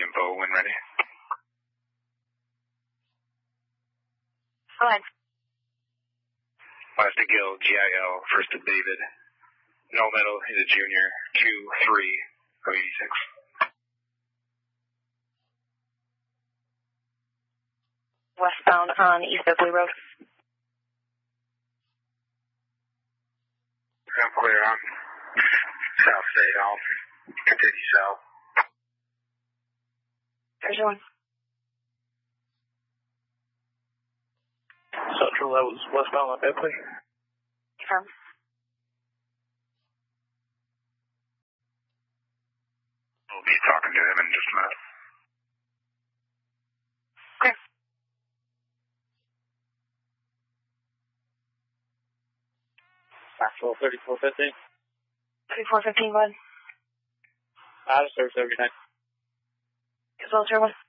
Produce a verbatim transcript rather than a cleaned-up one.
info when ready. Go ahead. Last to Gil, G I L, first to David. No metal, he's a junior, Q three of eighty-six. Westbound on East Oakley Road. I'm clear on South State, I'll continue south. There's your one. Central, that was westbound on Oakley. Confirm. We'll be talking to him in just a minute. Okay. Actual thirty-four fifteen. thirty-four fifteen, bud. Out of service every night. As well as your one.